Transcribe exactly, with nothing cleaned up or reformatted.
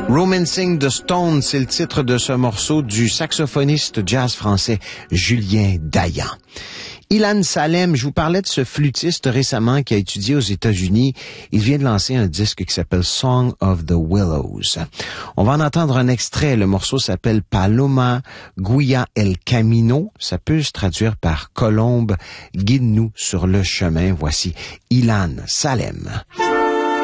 Romancing the Stone, c'est le titre de ce morceau du saxophoniste jazz français Julien Dayan. Ilan Salem, je vous parlais de ce flûtiste récemment qui a étudié aux États-Unis. Il vient de lancer un disque qui s'appelle Song of the Willows. On va en entendre un extrait. Le morceau s'appelle Paloma Guia el Camino. Ça peut se traduire par Colombe, guide-nous sur le chemin. Voici Ilan Salem.